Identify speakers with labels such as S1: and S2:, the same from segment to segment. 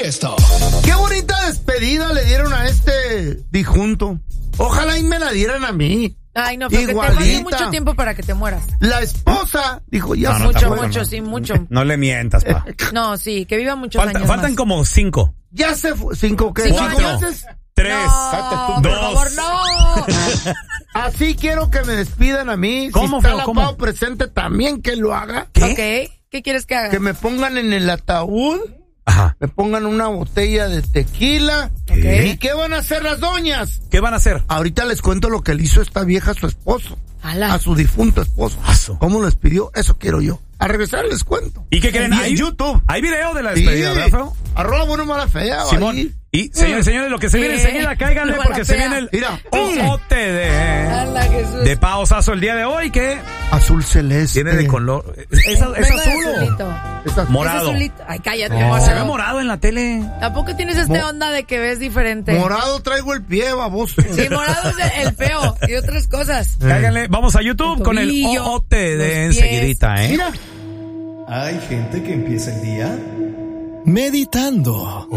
S1: esto.
S2: Qué bonita despedida le dieron a este difunto. Ojalá y me la dieran a mí.
S3: Ay, no, pero que te mucho tiempo para que te mueras.
S2: La esposa dijo ya.
S3: No, mucho, sí, mucho.
S4: No le mientas, pa.
S3: No, sí, que viva muchos años
S4: Faltan
S3: más.
S4: como 5.
S2: Ya se fue. ¿5 qué?
S3: 5
S2: meses?
S4: 3.
S3: No,
S4: 2.
S3: por favor, no.
S2: Así quiero que me despidan a mí.
S4: ¿Cómo,
S2: si está
S4: feo?
S2: la Pau presente también que lo haga.
S3: ¿Qué? ¿Qué quieres que haga?
S2: Que me pongan en el ataúd.
S4: Ajá.
S2: Me pongan una botella de tequila.
S3: ¿Qué?
S2: ¿Y qué van a hacer las doñas?
S4: ¿Qué van a hacer?
S2: Ahorita les cuento lo que le hizo esta vieja a su esposo.
S3: Ala.
S2: A su difunto esposo. ¿Cómo lo despidió? Eso quiero yo. A regresar les cuento.
S4: ¿Y qué creen?
S2: En YouTube.
S4: Hay video de la despedida, ¿verdad, feo?
S2: @ bueno mala fea.
S4: Simón.
S2: Ahí.
S4: Y señores, lo que se viene enseguida, cáiganle porque se viene el ojote de Pao Sasso el día de hoy, que
S2: azul celeste.
S4: tiene de color. ¿Es azul o morado?
S3: Ay, cállate.
S4: Se ve morado en la tele.
S3: Tampoco tienes onda de que ves diferente.
S2: Morado traigo el pie, baboso.
S3: Sí, morado es el feo y otras cosas.
S4: Cáiganle, vamos a YouTube con el ojote de enseguidita,
S2: Mira.
S1: Hay gente que empieza el día meditando.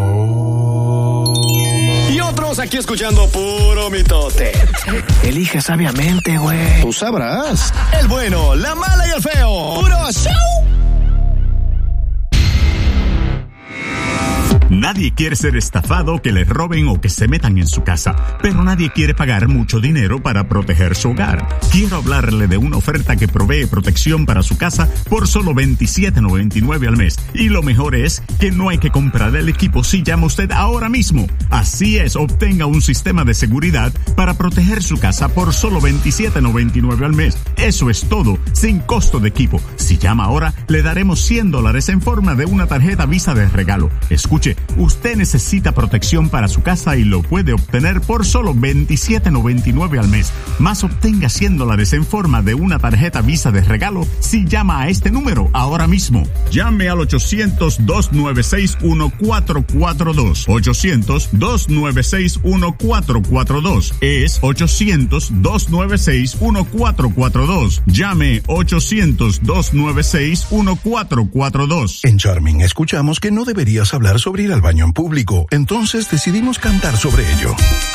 S1: Y otros aquí escuchando puro mitote.
S5: Elige sabiamente, güey.
S1: Tú sabrás. El bueno, la mala y el feo. Puro show.
S6: Nadie quiere ser estafado, que le roben o que se metan en su casa, pero nadie quiere pagar mucho dinero para proteger su hogar. Quiero hablarle de una oferta que provee protección para su casa por solo $27.99 al mes. Y lo mejor es que no hay que comprar el equipo si llama usted ahora mismo. Así es, obtenga un sistema de seguridad para proteger su casa por solo $27.99 al mes. Eso es todo, sin costo de equipo. Si llama ahora, le daremos $100 en forma de una tarjeta Visa de regalo. Escuche, usted necesita protección para su casa y lo puede obtener por solo $27.99 al mes. Más obtenga $100 en forma de una tarjeta Visa de regalo si llama a este número ahora mismo. Llame al 800-296-1442. 800-296-1442. Es 800-296-1442. Llame 800-296-1442.
S7: En Charming escuchamos que no deberías hablar sobre ir al baño en público, entonces decidimos cantar sobre ello.